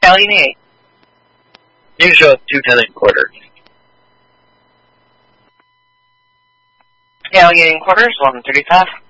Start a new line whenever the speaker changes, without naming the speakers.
Stallion 8.
You can show up 210 and quarter.
Stallion quarters, 135.